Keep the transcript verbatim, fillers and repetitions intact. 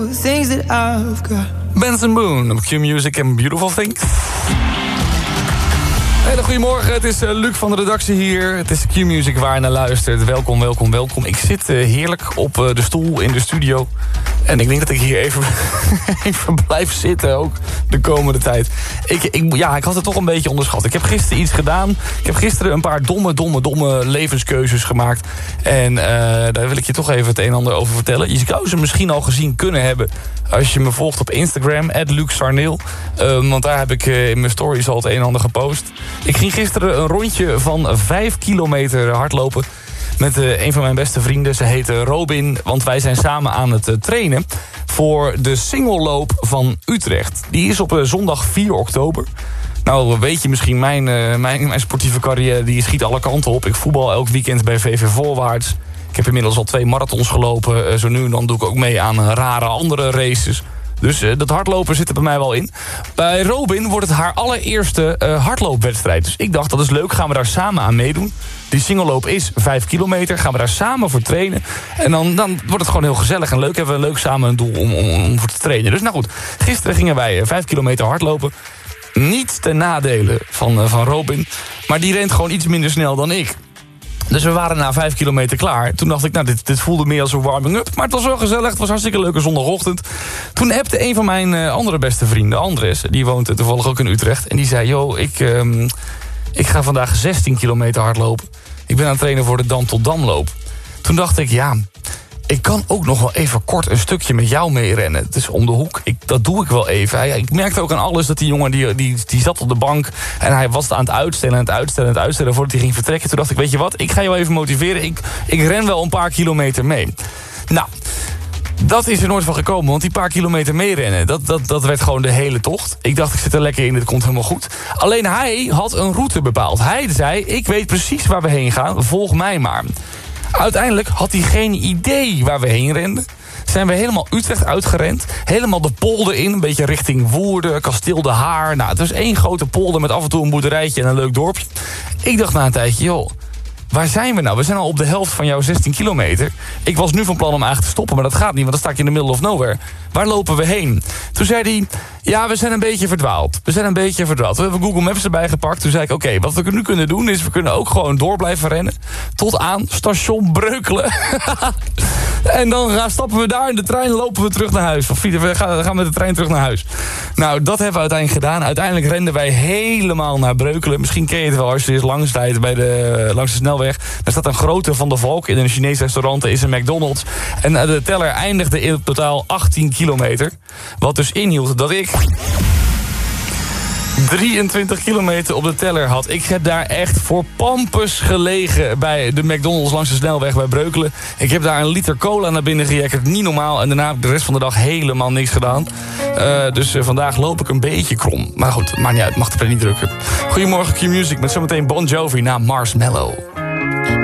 Things that I've got. Benson Boone op Q-Music en Beautiful Things. Hele goedemorgen, het is uh, Luc van de redactie hier. Het is Q-Music waar je naar luistert. Welkom, welkom, welkom. Ik zit uh, heerlijk op uh, de stoel in de studio. En ik denk dat ik hier even, even blijf zitten ook de komende tijd. Ik, ik, ja, ik had het toch een beetje onderschat. Ik heb gisteren iets gedaan. Ik heb gisteren een paar domme, domme, domme levenskeuzes gemaakt. En uh, daar wil ik je toch even het een en ander over vertellen. Je zou ze misschien al gezien kunnen hebben als je me volgt op Instagram, at Luc Sarneel. Uh, want daar heb ik uh, in mijn stories al het een en ander gepost. Ik ging gisteren een rondje van vijf kilometer hardlopen met uh, een van mijn beste vrienden. Ze heet uh, Robin, want wij zijn samen aan het uh, trainen voor de singelloop van Utrecht. Die is op uh, zondag vier oktober. Nou, weet je misschien, mijn, uh, mijn, mijn sportieve carrière die schiet alle kanten op. Ik voetbal elk weekend bij V V Voorwaarts. Ik heb inmiddels al twee marathons gelopen. Uh, zo nu en dan doe ik ook mee aan uh, rare andere races. Dus uh, dat hardlopen zit er bij mij wel in. Bij Robin wordt het haar allereerste uh, hardloopwedstrijd. Dus ik dacht, dat is leuk, gaan we daar samen aan meedoen. Die singelloop is vijf kilometer, gaan we daar samen voor trainen. En dan, dan wordt het gewoon heel gezellig en leuk. Hebben we leuk samen een doel om, om, om voor te trainen. Dus nou goed, gisteren gingen wij uh, vijf kilometer hardlopen. Niet ten nadele van, uh, van Robin. Maar die rent gewoon iets minder snel dan ik. Dus we waren na vijf kilometer klaar. Toen dacht ik, nou, dit, dit voelde meer als een warming-up. Maar het was wel gezellig, het was een hartstikke leuke zondagochtend. Toen appte een van mijn uh, andere beste vrienden, Andres. Die woont uh, toevallig ook in Utrecht. En die zei, joh, ik, um, ik ga vandaag zestien kilometer hardlopen. Ik ben aan het trainen voor de Dam tot Damloop. Toen dacht ik, ja, ik kan ook nog wel even kort een stukje met jou meerennen. Het is om de hoek, ik, dat doe ik wel even. Hij, ik merkte ook aan alles dat die jongen, die, die, die zat op de bank en hij was aan het uitstellen, aan het uitstellen, aan het uitstellen voordat hij ging vertrekken. Toen dacht ik, weet je wat, ik ga jou even motiveren. Ik, ik ren wel een paar kilometer mee. Nou, dat is er nooit van gekomen, want die paar kilometer meerennen, dat, dat, dat werd gewoon de hele tocht. Ik dacht, ik zit er lekker in, dit komt helemaal goed. Alleen hij had een route bepaald. Hij zei, ik weet precies waar we heen gaan, volg mij maar. Uiteindelijk had hij geen idee waar we heen renden. Zijn we helemaal Utrecht uitgerend. Helemaal de polder in, een beetje richting Woerden, Kasteel de Haar. Nou, het was één grote polder met af en toe een boerderijtje en een leuk dorpje. Ik dacht na een tijdje, joh, waar zijn we nou? We zijn al op de helft van jouw zestien kilometer. Ik was nu van plan om eigenlijk te stoppen, maar dat gaat niet, want dan sta ik in the middle of nowhere. Waar lopen we heen? Toen zei hij, ja, we zijn een beetje verdwaald. We zijn een beetje verdwaald. We hebben Google Maps erbij gepakt. Toen zei ik, oké, okay, wat we nu kunnen doen is, we kunnen ook gewoon door blijven rennen. Tot aan station Breukelen. En dan gaan, stappen we daar in de trein en lopen we terug naar huis. Of fietsen, we gaan, gaan met de trein terug naar huis. Nou, dat hebben we uiteindelijk gedaan. Uiteindelijk renden wij helemaal naar Breukelen. Misschien ken je het wel als je eens langs rijdt bij de, langs de snelweg. Daar staat een grote Van der Valk in een Chinees restaurant. Er is een McDonald's. En de teller eindigde in totaal achttien kilometer. Wat dus inhield dat ik drieëntwintig kilometer op de teller had. Ik heb daar echt voor pampus gelegen bij de McDonald's langs de snelweg bij Breukelen. Ik heb daar een liter cola naar binnen gejakkerd. Niet normaal. En daarna heb ik de rest van de dag helemaal niks gedaan. Uh, dus uh, vandaag loop ik een beetje krom. Maar goed, maakt niet uit. Mag de pret niet drukken. Goedemorgen Q-Music met zometeen Bon Jovi na Marshmallow.